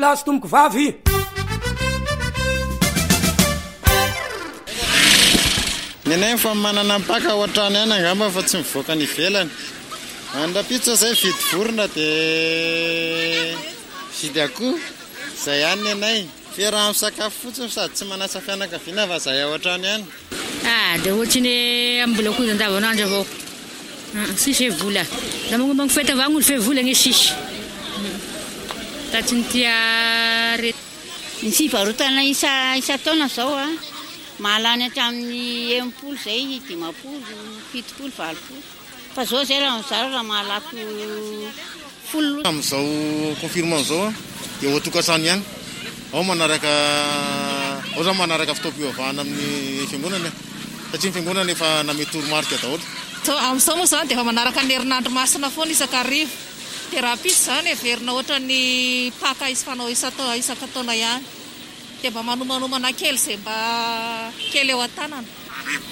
lahy sy tomboko vavy. Nenay fa manana mpaka ao an-trano ihany angamba fa tsy mivoaka ny ivelany. Andrapitso zay vidy vorona dia vidy akoho. Zay ihany nenay. Fiaraha misakafo fotsiny sady tsy manasa fianakaviana fa zay ao an-trano ihany. Dia ohatrany ambola koa andavanandro avao. Sisy vola. Da magnomagno fety avao ny fevola ny sisy. Tatsy ny tia rety. Ny fivarotana isa taona zao mahalany hatramin'ny 80 zay 50, 70, 80. Fa zao zay raha mizara raha mahalako 10. Amin'izao confirmant zao dia ho tokantrano ihany. Ao manaraka fitaovam-pivavahana amin'ny fiangonana. Satria ny fiangonana efa name toromarika daholo. Amin'izao moa zany dia efa manaraka ny herinandro masina foana isakarivo. Dia raha pisy zany heverina ohatra ny paka fanao isaka taona ihany. Dia mba manomanomana kely izay mba kely eo an-tanana.